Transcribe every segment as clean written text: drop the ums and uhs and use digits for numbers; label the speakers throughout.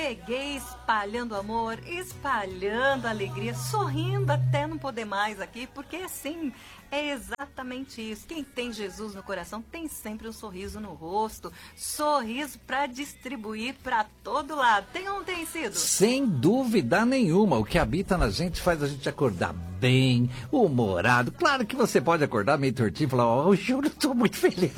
Speaker 1: Cheguei espalhando amor, espalhando alegria, sorrindo até não poder mais aqui, porque assim, é exatamente isso. Quem tem Jesus no coração tem sempre um sorriso no rosto, sorriso para distribuir para todo lado. Tem ou não tem sido?
Speaker 2: Sem dúvida nenhuma, o que habita na gente faz a gente acordar bem, humorado. Claro que você pode acordar meio tortinho e falar, hoje eu não estou muito feliz.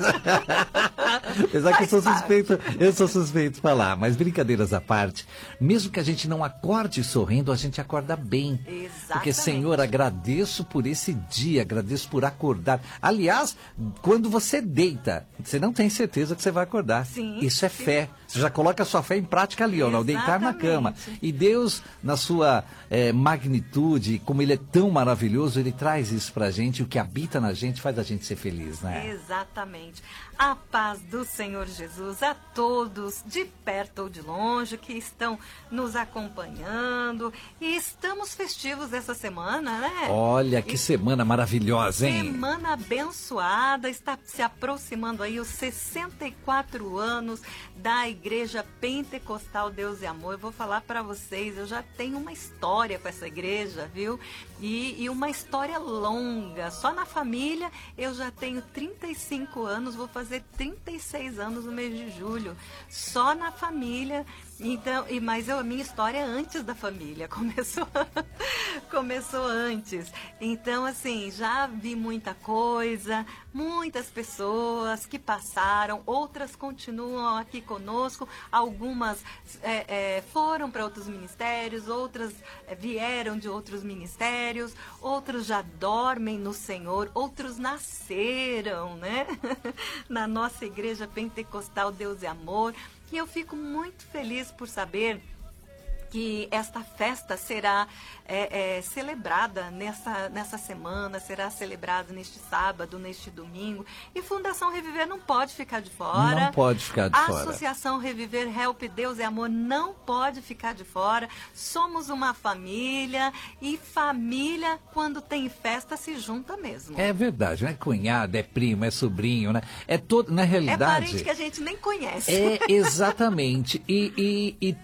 Speaker 2: Apesar que eu sou suspeito de falar, mas brincadeiras à parte, mesmo que a gente não acorde sorrindo, a gente acorda bem.
Speaker 1: Exatamente.
Speaker 2: Porque, Senhor, agradeço por esse dia, agradeço por acordar. Aliás, quando você deita, você não tem certeza que você vai acordar.
Speaker 1: Sim,
Speaker 2: isso é
Speaker 1: sim.
Speaker 2: fé. Você já coloca a sua fé em prática ali, ao deitar na cama. E Deus, na sua magnitude, como Ele é tão maravilhoso, Ele traz isso pra gente, o que habita na gente faz a gente ser feliz, né?
Speaker 1: Exatamente. A paz do Senhor Jesus a todos, de perto ou de longe, que estão nos acompanhando. E estamos festivos essa semana, né?
Speaker 2: Olha, que semana maravilhosa, hein?
Speaker 1: Semana abençoada, está se aproximando aí os 64 anos da Igreja Pentecostal Deus e Amor. Eu vou falar para vocês, eu já tenho uma história com essa igreja, viu? E uma história longa. Só na família eu já tenho 35 anos, vou fazer 36 anos no mês de julho. Só na família. Então, mas a minha história é antes da família, começou antes. Então, assim, já vi muita coisa, muitas pessoas que passaram, outras continuam aqui conosco, algumas foram para outros ministérios, outras vieram de outros ministérios, outros já dormem no Senhor, outros nasceram, né? Na nossa Igreja Pentecostal Deus e Amor. E eu fico muito feliz por saber que esta festa será celebrada nessa semana, será celebrada neste sábado, neste domingo. E Fundação Reviver não pode ficar de fora.
Speaker 2: Não pode ficar de fora.
Speaker 1: Associação Reviver, Help, Deus e Amor não pode ficar de fora. Somos uma família e família, quando tem festa, se junta mesmo.
Speaker 2: É verdade, não é cunhado, é primo, é sobrinho, né? É todo, na realidade...
Speaker 1: É parente que a gente nem conhece.
Speaker 2: É, exatamente. E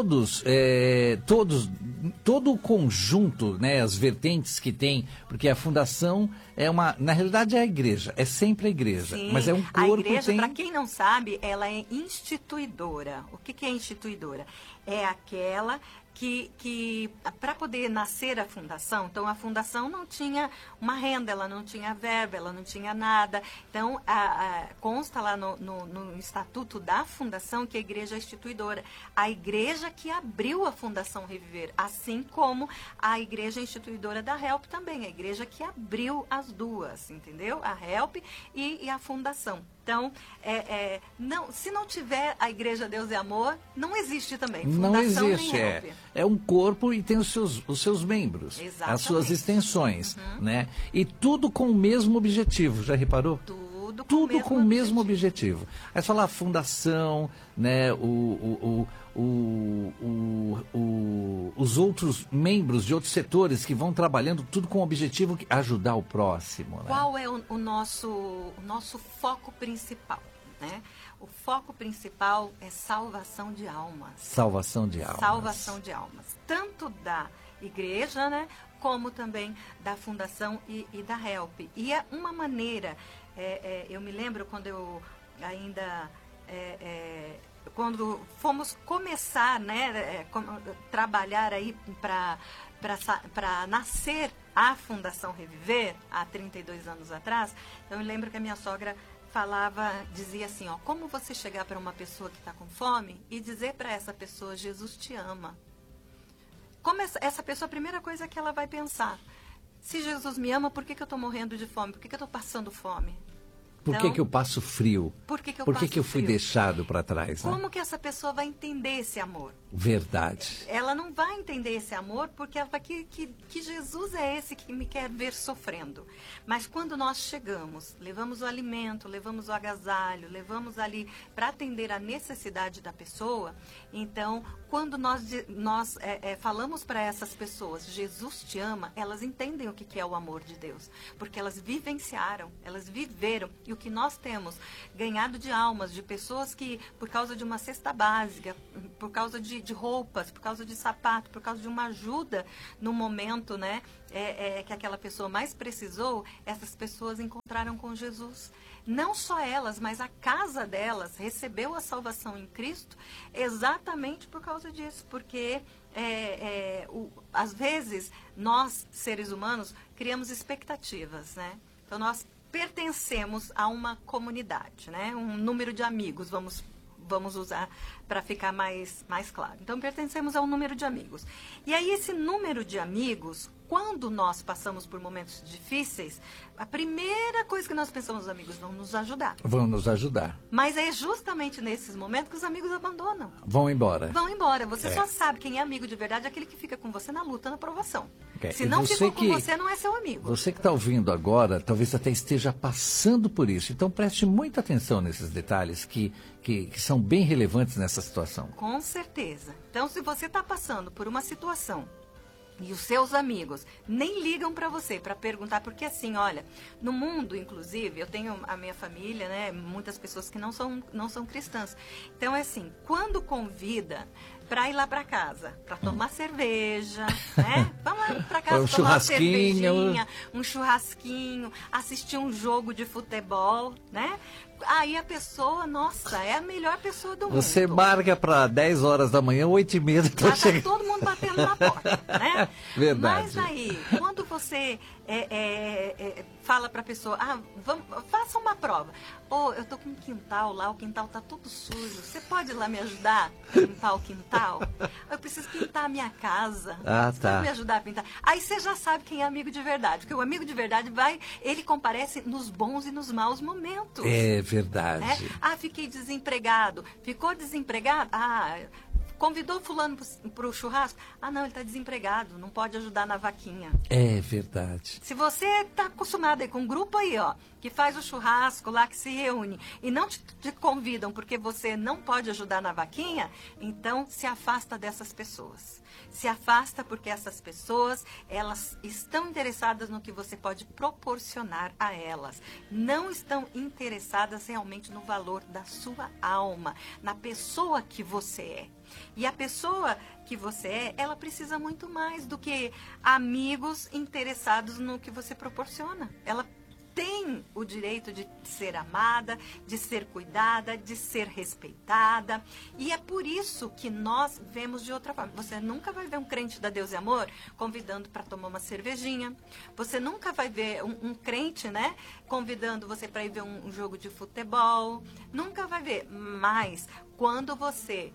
Speaker 2: todo o conjunto, né, as vertentes que tem, porque a fundação na realidade é a igreja, é sempre a igreja.
Speaker 1: Sim,
Speaker 2: mas é um corpo.
Speaker 1: A igreja, para quem não sabe, ela é instituidora. O que é instituidora? É aquela que para poder nascer a fundação, então a fundação não tinha uma renda, ela não tinha verba, ela não tinha nada. Então, consta lá no estatuto da fundação que a igreja é instituidora. A igreja que abriu a Fundação Reviver, assim como a igreja instituidora da HELP também, a igreja que abriu as duas, entendeu? A HELP e a fundação. Então, se não tiver a Igreja Deus e Amor, não existe também. Fundação
Speaker 2: não existe,
Speaker 1: nem HELP.
Speaker 2: É um corpo e tem os seus membros,
Speaker 1: Exatamente.
Speaker 2: as suas extensões, né? E tudo com o mesmo objetivo, já reparou? Tudo com o mesmo objetivo. Aí falar fundação, né? Os outros membros de outros setores que vão trabalhando, tudo com o objetivo de ajudar o próximo. Né?
Speaker 1: Qual é o nosso foco principal? Né? O foco principal é salvação de almas.
Speaker 2: Salvação de almas.
Speaker 1: Salvação de almas. Tanto da igreja, né? Como também da fundação e da HELP. E é uma maneira, eu me lembro quando eu ainda... quando fomos começar, né, trabalhar aí para nascer a Fundação Reviver, há 32 anos atrás, eu me lembro que a minha sogra dizia assim, ó, como você chegar para uma pessoa que está com fome e dizer para essa pessoa, Jesus te ama. Como essa pessoa, a primeira coisa que ela vai pensar, se Jesus me ama, por que eu estou morrendo de fome? Por que eu estou passando fome?
Speaker 2: Por que eu passo frio?
Speaker 1: Por que
Speaker 2: eu fui deixado para trás?
Speaker 1: Como
Speaker 2: né?
Speaker 1: que essa pessoa vai entender esse amor?
Speaker 2: Verdade.
Speaker 1: Ela não vai entender esse amor porque ela vai que Jesus é esse que me quer ver sofrendo. Mas quando nós chegamos, levamos o alimento, levamos o agasalho, levamos ali para atender a necessidade da pessoa, então, quando nós falamos para essas pessoas, Jesus te ama, elas entendem o que é o amor de Deus. Porque elas vivenciaram, elas viveram. E o que nós temos ganhado de almas, de pessoas que, por causa de uma cesta básica, por causa de roupas, por causa de sapato, por causa de uma ajuda no momento, né, que aquela pessoa mais precisou, essas pessoas encontraram com Jesus. Não só elas, mas a casa delas recebeu a salvação em Cristo exatamente por causa disso, porque às vezes nós, seres humanos, criamos expectativas, né? Então nós pertencemos a uma comunidade, né? Um número de amigos, vamos usar para ficar mais claro. Então, pertencemos a um número de amigos. E aí, esse número de amigos, quando nós passamos por momentos difíceis, a primeira coisa que nós pensamos, os amigos vão nos ajudar.
Speaker 2: Vão nos ajudar.
Speaker 1: Mas é justamente nesses momentos que os amigos abandonam.
Speaker 2: Vão embora.
Speaker 1: Vão embora. Você só sabe quem é amigo de verdade, é aquele que fica com você na luta, na provação. Se não ficou com você, não é seu amigo.
Speaker 2: Você que está ouvindo agora, talvez até esteja passando por isso. Então, preste muita atenção nesses detalhes que são bem relevantes nessa situação.
Speaker 1: Com certeza. Então, se você está passando por uma situação e os seus amigos nem ligam para você para perguntar, porque assim, olha, no mundo, inclusive, eu tenho a minha família, né, muitas pessoas que não são cristãs. Então, é assim, quando convida para ir lá para casa, para tomar cerveja, né? Vamos lá para casa tomar uma cervejinha, um churrasquinho, assistir um jogo de futebol, né? Aí a pessoa, nossa, é a melhor pessoa do mundo.
Speaker 2: Você marca para 10 horas da manhã, 8h30.
Speaker 1: Já tá todo mundo batendo na porta, né?
Speaker 2: Verdade.
Speaker 1: Mas aí, quando você fala para a pessoa, faça uma prova. Eu tô com um quintal lá, o quintal tá todo sujo. Você pode ir lá me ajudar a limpar o quintal? Eu preciso pintar a minha casa. Você pode me ajudar a pintar? Aí você já sabe quem é amigo de verdade. Porque o amigo de verdade ele comparece nos bons e nos maus momentos.
Speaker 2: É verdade.
Speaker 1: Fiquei desempregado. Ficou desempregado? Convidou fulano para o churrasco? Não, ele está desempregado, não pode ajudar na vaquinha.
Speaker 2: É verdade.
Speaker 1: Se você está acostumado aí com um grupo aí, que faz o churrasco lá, que se reúne, e não te convidam porque você não pode ajudar na vaquinha, então se afasta dessas pessoas. Se afasta porque essas pessoas, elas estão interessadas no que você pode proporcionar a elas. Não estão interessadas realmente no valor da sua alma, na pessoa que você é. E a pessoa que você é, ela precisa muito mais do que amigos interessados no que você proporciona. Ela tem o direito de ser amada, de ser cuidada, de ser respeitada. E é por isso que nós vemos de outra forma. Você nunca vai ver um crente da Deus e Amor convidando para tomar uma cervejinha. Você nunca vai ver um crente, né, convidando você para ir ver um jogo de futebol. Nunca vai ver. Mas quando você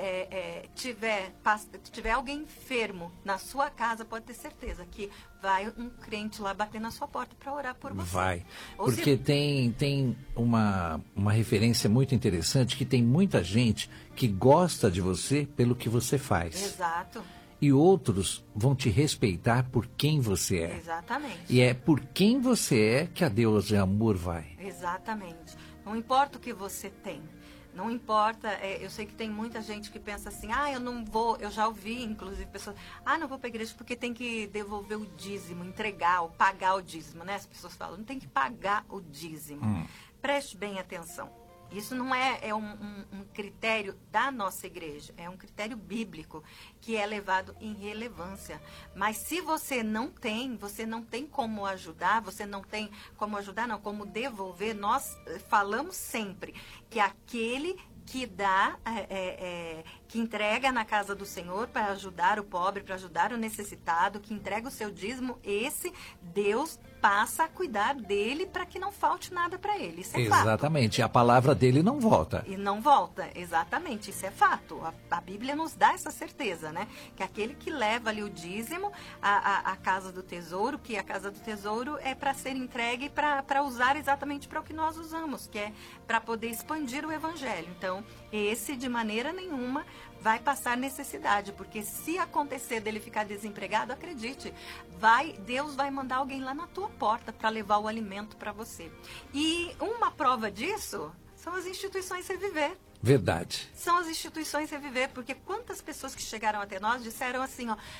Speaker 1: tiver alguém enfermo na sua casa, pode ter certeza que vai um crente lá bater na sua porta para orar por você.
Speaker 2: Vai, porque tem uma referência muito interessante, que tem muita gente que gosta de você pelo que você faz.
Speaker 1: Exato.
Speaker 2: E outros vão te respeitar por quem você é.
Speaker 1: Exatamente.
Speaker 2: E é por quem você é que a Deus e Amor vai.
Speaker 1: Exatamente. Não importa o que você tem. Não importa, eu sei que tem muita gente que pensa assim, eu não vou, eu já ouvi, inclusive, pessoas, não vou para a igreja porque tem que devolver o dízimo, entregar, ou pagar o dízimo, né? As pessoas falam, não tem que pagar o dízimo. Preste bem atenção. Isso não é um critério da nossa igreja, é um critério bíblico que é levado em relevância. Mas se você não tem como ajudar, como devolver, nós falamos sempre que aquele que dá, que entrega na casa do Senhor para ajudar o pobre, para ajudar o necessitado, que entrega o seu dízimo, esse Deus passa a cuidar dele para que não falte nada para ele. Isso é fato.
Speaker 2: Exatamente. A palavra dele não volta.
Speaker 1: E não volta, exatamente. Isso é fato. A Bíblia nos dá essa certeza, né? Que aquele que leva ali o dízimo à casa do tesouro, que a casa do tesouro é para ser entregue para usar exatamente para o que nós usamos, que é para poder expandir o evangelho. Então, esse de maneira nenhuma vai passar necessidade, porque se acontecer dele ficar desempregado, acredite, Deus vai mandar alguém lá na tua porta para levar o alimento para você. E uma prova disso são as instituições Reviver.
Speaker 2: Verdade.
Speaker 1: São as instituições Reviver, porque quantas pessoas que chegaram até nós disseram assim,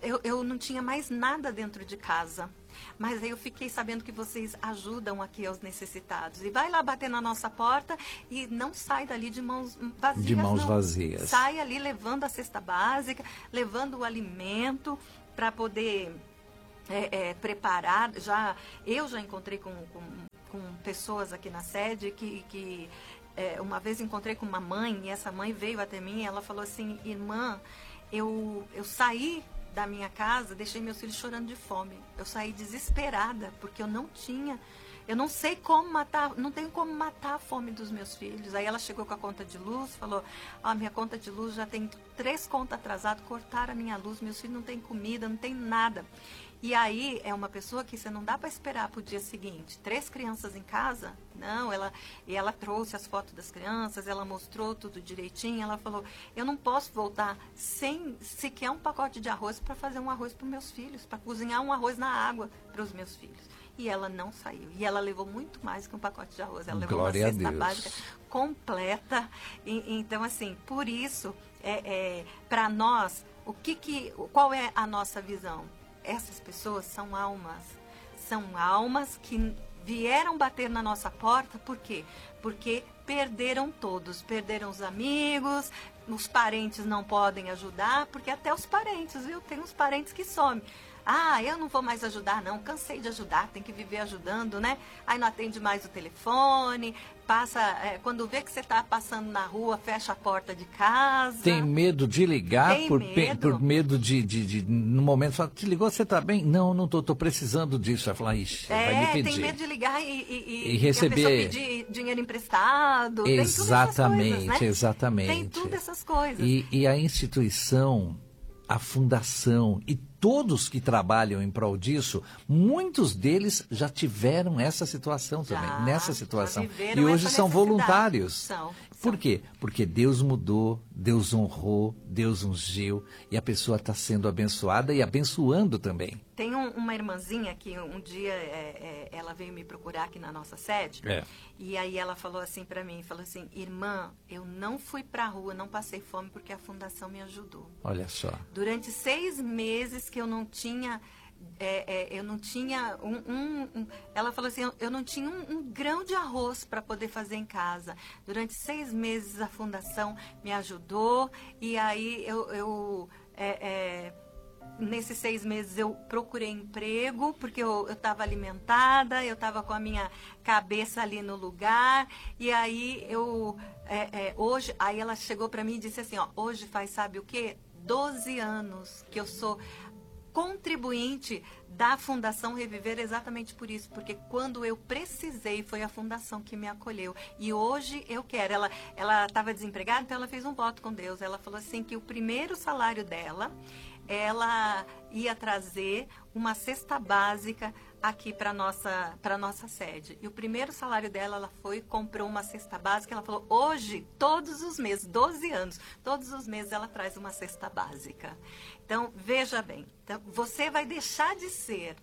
Speaker 1: eu não tinha mais nada dentro de casa. Mas aí eu fiquei sabendo que vocês ajudam aqui aos necessitados. E vai lá bater na nossa porta e não sai dali de mãos vazias.
Speaker 2: De mãos
Speaker 1: não.
Speaker 2: vazias.
Speaker 1: Sai ali levando a cesta básica, levando o alimento para poder preparar. Eu já encontrei com pessoas aqui na sede que uma vez encontrei com uma mãe, e essa mãe veio até mim e ela falou assim: irmã, eu saí da minha casa, deixei meus filhos chorando de fome. Eu saí desesperada, porque eu não sei como matar, não tenho como matar a fome dos meus filhos. Aí ela chegou com a conta de luz, falou: minha conta de luz já tem 3 contas atrasadas, cortaram a minha luz, meus filhos não têm comida, não tem nada. E aí é uma pessoa que você não dá para esperar para o dia seguinte. 3 crianças em casa? Não, ela trouxe as fotos das crianças, ela mostrou tudo direitinho, ela falou: eu não posso voltar sem sequer um pacote de arroz para fazer um arroz para os meus filhos, para cozinhar um arroz na água para os meus filhos. E ela não saiu. E ela levou muito mais que um pacote de arroz. Ela levou uma cesta básica completa. Então, assim, por isso, para nós, qual é a nossa visão? Essas pessoas são almas que vieram bater na nossa porta. Por quê? Porque perderam todos, perderam os amigos, os parentes não podem ajudar, porque até os parentes, viu? Tem uns parentes que somem. Eu não vou mais ajudar, não, cansei de ajudar, tem que viver ajudando, né? Aí não atende mais o telefone, quando vê que você está passando na rua, fecha a porta de casa.
Speaker 2: Tem medo de ligar por medo de no momento, fala: te ligou, você está bem? Não, não estou precisando disso. Vai falar: ixi, vai me pedir.
Speaker 1: Tem medo de ligar e
Speaker 2: receber,
Speaker 1: a pessoa pedir dinheiro emprestado.
Speaker 2: Exatamente,
Speaker 1: tem todas essas coisas, né?
Speaker 2: exatamente.
Speaker 1: Tem tudo essas coisas.
Speaker 2: E a instituição, a fundação e todos que trabalham em prol disso, muitos deles já tiveram essa situação também, nessa situação. E hoje são voluntários. Por quê? Porque Deus mudou, Deus honrou, Deus ungiu, e a pessoa está sendo abençoada e abençoando também.
Speaker 1: Tem uma irmãzinha que um dia ela veio me procurar aqui na nossa sede, e aí ela falou assim para mim, falou assim: irmã, eu não fui para a rua, não passei fome porque a fundação me ajudou.
Speaker 2: Olha só.
Speaker 1: Durante 6 meses que eu não tinha, ela falou assim, eu não tinha um grão de arroz para poder fazer em casa. Durante 6 meses a fundação me ajudou, e aí nesses 6 meses eu procurei emprego, porque eu estava alimentada, eu estava com a minha cabeça ali no lugar, e aí hoje, aí ela chegou para mim e disse assim, hoje faz, sabe o quê? 12 anos que eu sou contribuinte da Fundação Reviver, exatamente por isso, porque quando eu precisei foi a Fundação que me acolheu, e hoje eu quero. Ela estava desempregada, então ela fez um voto com Deus. Ela falou assim que o primeiro salário dela, ela ia trazer uma cesta básica aqui para nossa sede. E o primeiro salário dela, ela foi e comprou uma cesta básica. Ela falou: hoje, todos os meses, 12 anos, todos os meses ela traz uma cesta básica. Então, veja bem, você vai deixar de ser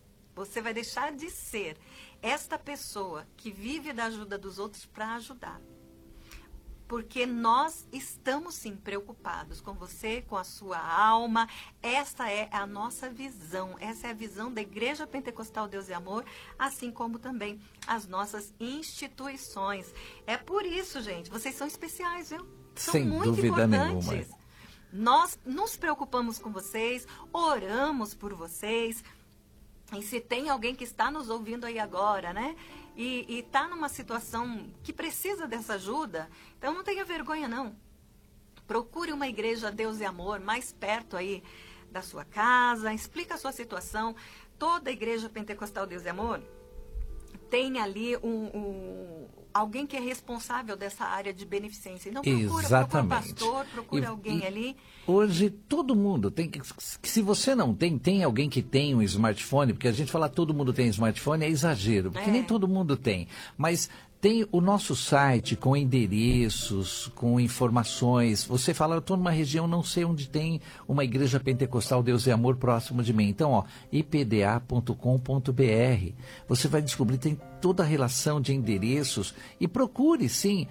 Speaker 1: esta pessoa que vive da ajuda dos outros para ajudar. Porque nós estamos, sim, preocupados com você, com a sua alma. Essa é a nossa visão. Essa é a visão da Igreja Pentecostal Deus e Amor, assim como também as nossas instituições. É por isso, gente, vocês são especiais, viu? São
Speaker 2: sem
Speaker 1: muito
Speaker 2: dúvida
Speaker 1: importantes.
Speaker 2: Nenhuma.
Speaker 1: Nós nos preocupamos com vocês, oramos por vocês. E se tem alguém que está nos ouvindo aí agora, né? E está numa situação que precisa dessa ajuda, então não tenha vergonha, não. Procure uma igreja Deus e Amor mais perto aí da sua casa, explica a sua situação. Toda igreja pentecostal Deus e Amor tem ali alguém que é responsável dessa área de beneficência. Então procura um pastor, procura alguém ali.
Speaker 2: Hoje todo mundo tem que, se você não tem alguém que tem um smartphone, porque a gente fala todo mundo tem smartphone é exagero, porque nem todo mundo tem, mas Tem o nosso site com endereços, com informações. Você fala, eu estou numa região, não sei onde tem uma igreja pentecostal, Deus é Amor, próximo de mim. Então, ó, ipda.com.br. Você vai descobrir, tem toda a relação de endereços e procure, sim,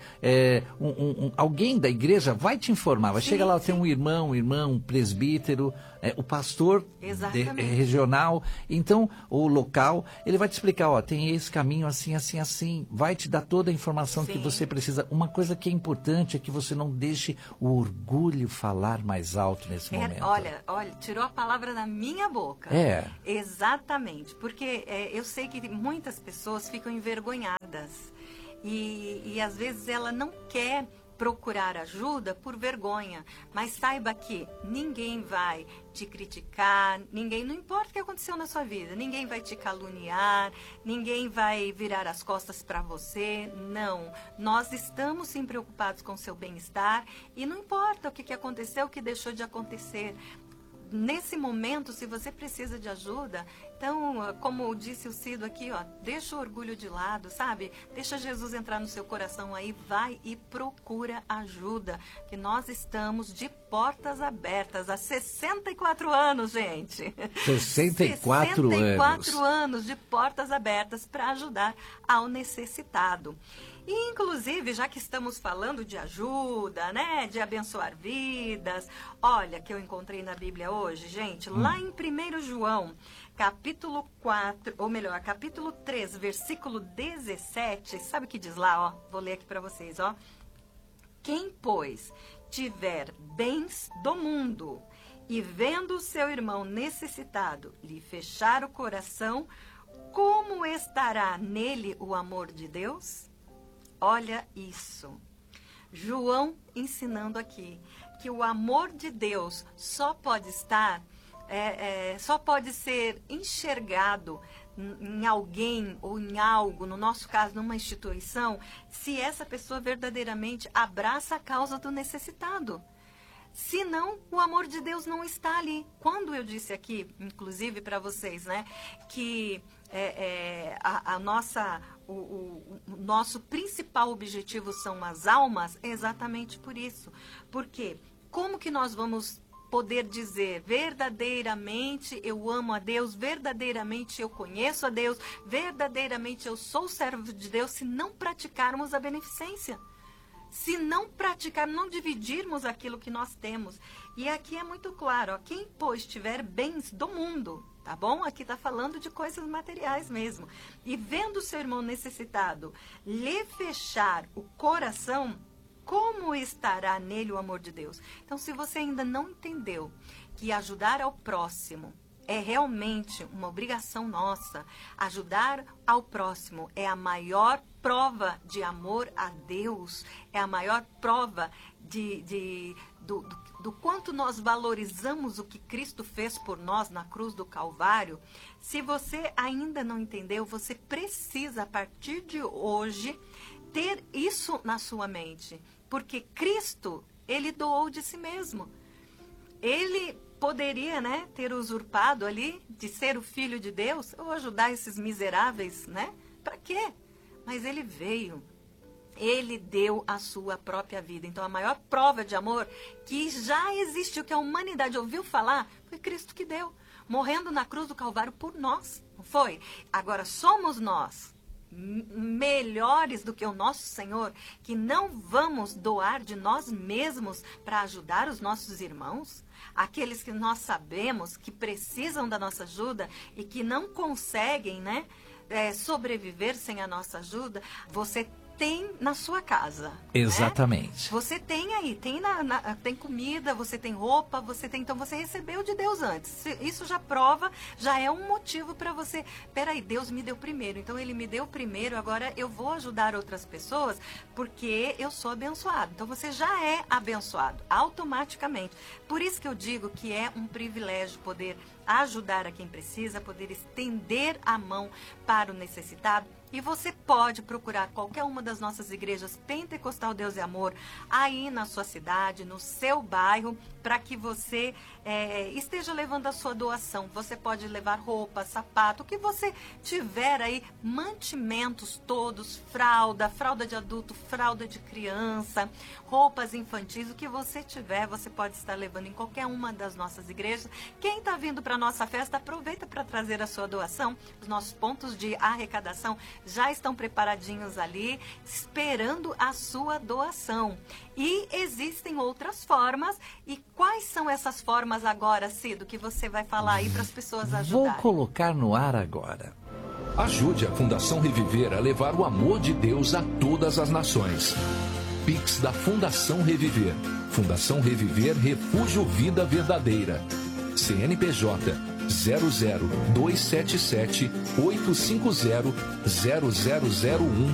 Speaker 2: alguém da igreja vai te informar. Vai chegar lá, tem um irmão, um presbítero, o pastor regional, então, ou local, ele vai te explicar, ó, tem esse caminho assim, assim, assim, vai te dar toda a informação que você precisa. Uma coisa que é importante é que você não deixe o orgulho falar mais alto nesse momento.
Speaker 1: Olha, tirou a palavra da minha boca. Exatamente, porque eu sei que muitas pessoas ficam envergonhadas e às vezes ela não quer procurar ajuda por vergonha, mas saiba que ninguém vai te criticar, não importa o que aconteceu na sua vida, ninguém vai te caluniar, ninguém vai virar as costas para você, não. Nós estamos sim preocupados com o seu bem-estar e não importa o que aconteceu, o que deixou de acontecer. Nesse momento, se você precisa de ajuda, então, como disse o Cido aqui, ó, deixa o orgulho de lado, sabe? Deixa Jesus entrar no seu coração aí, vai e procura ajuda, que nós estamos de portas abertas há 64 anos, gente.
Speaker 2: 64
Speaker 1: anos de portas abertas para ajudar ao necessitado. E, inclusive, já que estamos falando de ajuda, né, de abençoar vidas, olha que eu encontrei na Bíblia hoje, gente, lá em 1 João, capítulo 4, ou melhor, capítulo 3, versículo 17, sabe o que diz lá, ó? Vou ler aqui para vocês, ó. Quem, pois, tiver bens do mundo e vendo o seu irmão necessitado lhe fechar o coração, como estará nele o amor de Deus? Olha isso. João ensinando aqui que o amor de Deus só pode estar, só pode ser enxergado em alguém ou em algo, no nosso caso, numa instituição, se essa pessoa verdadeiramente abraça a causa do necessitado. Senão, o amor de Deus não está ali. Quando eu disse aqui, inclusive para vocês, né, que o nosso principal objetivo são as almas, é exatamente por isso. Porque como que nós vamos poder dizer verdadeiramente eu amo a Deus, verdadeiramente eu conheço a Deus, verdadeiramente eu sou servo de Deus, se não praticarmos a beneficência? Se não praticarmos, não dividirmos aquilo que nós temos. E aqui é muito claro, ó, quem, pois, tiver bens do mundo, tá bom? Aqui está falando de coisas materiais mesmo. E vendo o seu irmão necessitado lhe fechar o coração, como estará nele o amor de Deus? Então, se você ainda não entendeu que ajudar ao próximo é realmente uma obrigação nossa, ajudar ao próximo é a maior prova de amor a Deus, é a maior prova do quanto nós valorizamos o que Cristo fez por nós na cruz do Calvário. Se você ainda não entendeu, você precisa, a partir de hoje, ter isso na sua mente. Porque Cristo, ele doou de si mesmo. Ele poderia, né, ter usurpado ali de ser o Filho de Deus ou ajudar esses miseráveis, né? Para quê? Mas ele veio. Ele deu a sua própria vida. Então, a maior prova de amor que já existiu, que a humanidade ouviu falar, foi Cristo que deu. Morrendo na cruz do Calvário por nós, não foi? Agora, somos nós melhores do que o nosso Senhor, que não vamos doar de nós mesmos para ajudar os nossos irmãos? Aqueles que nós sabemos que precisam da nossa ajuda e que não conseguem, né, sobreviver sem a nossa ajuda, você tem na sua casa.
Speaker 2: Exatamente.
Speaker 1: Né? Você tem aí, tem comida, você tem roupa, então você recebeu de Deus antes. Isso já prova, já é um motivo para você. Peraí, Deus me deu primeiro, então Ele me deu primeiro, agora eu vou ajudar outras pessoas porque eu sou abençoado. Então você já é abençoado, automaticamente. Por isso que eu digo que é um privilégio poder ajudar a quem precisa, poder estender a mão para o necessitado. E você pode procurar qualquer uma das nossas igrejas Pentecostal Deus e Amor aí na sua cidade, no seu bairro, para que você esteja levando a sua doação. Você pode levar roupa, sapato, o que você tiver aí, mantimentos todos, fralda de adulto, fralda de criança, roupas infantis, o que você tiver, você pode estar levando em qualquer uma das nossas igrejas. Quem está vindo para a nossa festa, aproveita para trazer a sua doação. Os nossos pontos de arrecadação já estão preparadinhos ali, esperando a sua doação. E existem outras formas. E quais são essas formas agora, Cido, que você vai falar aí para as pessoas ajudarem?
Speaker 2: Vou colocar no ar agora.
Speaker 3: Ajude a Fundação Reviver a levar o amor de Deus a todas as nações. Pix da Fundação Reviver. Fundação Reviver Refúgio Vida Verdadeira. CNPJ 00277 850 0001